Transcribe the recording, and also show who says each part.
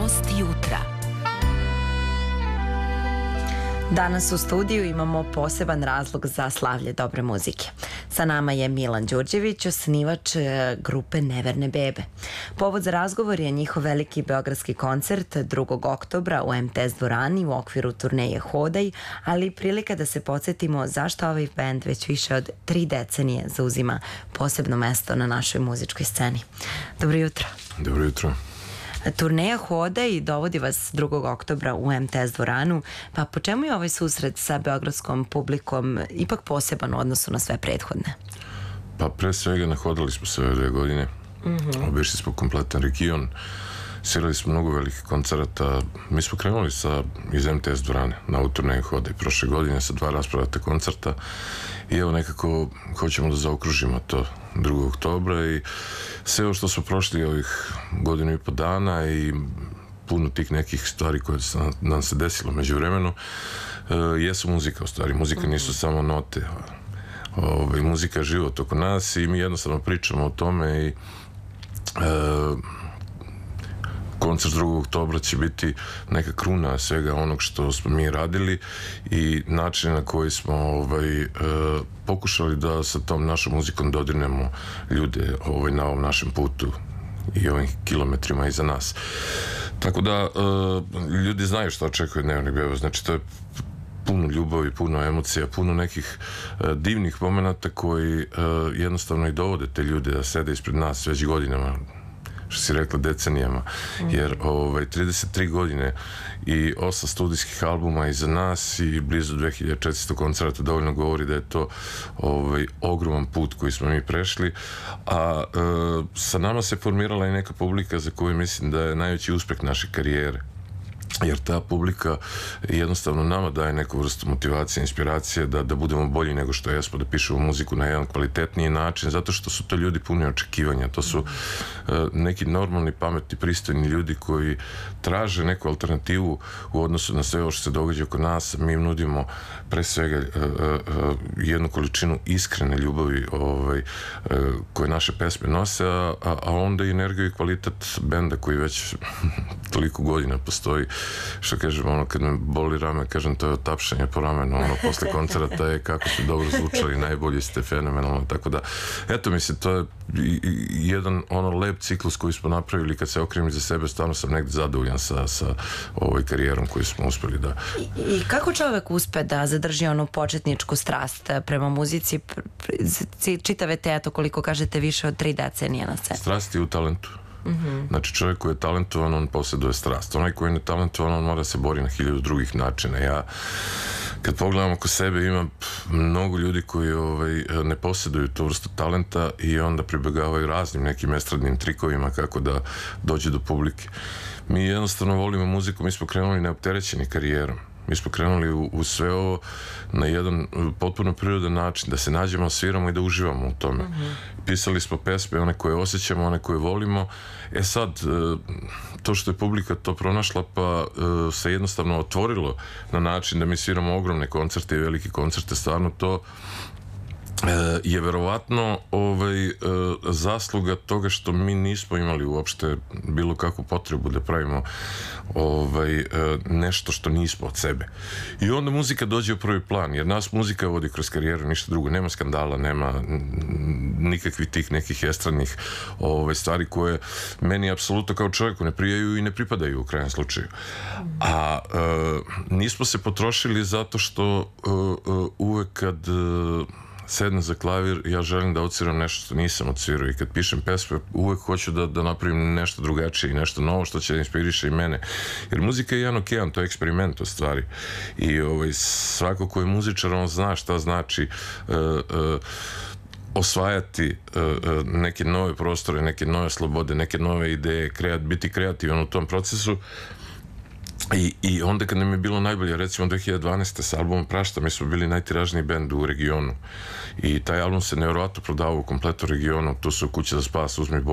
Speaker 1: Gost jutra. Danas u studiju imamo poseban razlog za slavlje dobre muzike. Sa nama je Milan Đurđević, osnivač grupe Neverne bebe. Povod za razgovor je njihov veliki beogradski koncert 2. oktobra u MTS dvorani u okviru turneje Hodaj, ali i prilika da se podsjetimo zašto ovaj band već više od 3 decenije zauzima posebno mesto na našoj muzičkoj sceni. Dobro jutro.
Speaker 2: Dobro jutro.
Speaker 1: Turneja Hodaj dovodi vas 2. oktobra u MTS dvoranu, pa po čemu je ovaj susret sa beogradskom publikom ipak poseban u odnosu na sve prethodne?
Speaker 2: Pa pre svega nahodali smo se ove 2 godine. Obišli smo kompletan region, svirali smo mnogo velikih koncerata. Mi smo krenuli iz MTS dvorane na ovu turneju Hodaj prošle godine sa 2 raspravata koncerta i evo nekako hoćemo da zaokružimo to 2. oktobra i sve ovo što smo prošli ovih 1.5 godina i puno tih nekih stvari koje nam se desilo među vremenu jesu muzika u stvari. Muzika nisu samo note. Muzika je život oko nas i mi jednostavno pričamo o tome i koncert 2. oktobra će biti neka kruna svega onog što smo mi radili i način na koji smo pokušali da sa tom našom muzikom dodirnemo ljude na ovom našem putu i ovim kilometrima iza nas. Tako da ljudi znaju što očekuje Dnevnik beba. Znači to je puno ljubavi, puno emocija, puno nekih divnih momenata koji jednostavno i dovode te ljude da sede ispred nas već godinama, što si rekla decenijama, jer 33 godine i 8 studijskih albuma iza nas i blizu 2400 koncerata dovoljno govori da je to ogroman put koji smo mi prešli, a sa nama se formirala i neka publika za koju mislim da je najveći uspeh naše karijere. Jer ta publika jednostavno nama daje neku vrstu motivacije, inspiracije da budemo bolji nego što jesmo, da pišemo muziku na jedan kvalitetniji način, zato što su to ljudi puni očekivanja. To su neki normalni, pametni, pristojni ljudi koji traže neku alternativu u odnosu na sve ovo što se događa oko nas. Mi im nudimo pre svega jednu količinu iskrene ljubavi koje naše pesme nose, a onda i energiju i kvalitet benda koji već toliko godina postoji. Što kažem, kad me boli rame, kažem, to je otapšanje po ramenu, posle koncerta je kako ste dobro zvučali, najbolji ste, fenomenalno, tako da, eto, mislim, to je jedan lep ciklus koji smo napravili. Kad se okrenem za sebe, stvarno sam negde zadovoljan sa karijerom koju smo uspeli da...
Speaker 1: I kako čovek uspe da zadrži onu početničku strast prema muzici, čitave te, eto, koliko kažete, više od 3 decenije na sceni?
Speaker 2: Strast je u talentu. Znači, čovjek koji je talentovan, on posjeduje strast. Onaj koji je netalentovan, on mora se bori na 1000 drugih načina. Ja, kad pogledam oko sebe, imam mnogo ljudi koji ne posjeduju tu vrstu talenta i onda pribegavaju raznim nekim estradnim trikovima kako da dođe do publike. Mi jednostavno volimo muziku, mi smo krenuli neopterećeni karijerom. Mi smo krenuli u sve ovo na jedan potpuno prirodan način, da se nađemo, sviramo i da uživamo u tome. Pisali smo pesme, one koje osjećamo, one koje volimo. Sad, to što je publika to pronašla, pa se jednostavno otvorilo na način da mi sviramo ogromne koncerte i velike koncerte, stvarno to je verovatno zasluga toga što mi nismo imali uopšte bilo kakvu potrebu da pravimo nešto što nismo od sebe. I onda muzika dođe u prvi plan, jer nas muzika vodi kroz karijeru, ništa drugo. Nema skandala, nema nikakvih tih nekih estradnih stvari koje meni apsolutno kao čovjeku ne prijaju i ne pripadaju u krajnjem slučaju. A nismo se potrošili zato što uvek kad sednem za klavir, ja želim da odsviram nešto što nisam odsvirao i kad pišem pesme uvek hoću da napravim nešto drugačije i nešto novo što će da inspiriše i mene. Jer muzika je jedan okean, to je eksperiment u stvari. I svako ko je muzičar, on zna šta znači osvajati neke nove prostore, neke nove slobode, neke nove ideje, biti kreativan u tom procesu. I onda kad nam je bilo najbolje, recimo 2012. sa albumom Prašta, mi smo bili najtiražniji bend u regionu i taj album se nevjerovatno prodavao u kompletu regionu. Tu su Kuća za spas, Uzmi